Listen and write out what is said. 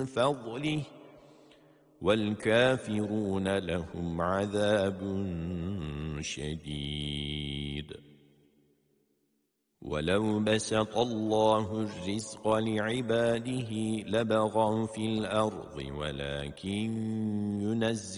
فضله والكافرون لهم عذاب شديد ولو بسط الله الرزق لعباده لبغوا في الأرض ولكن ينزل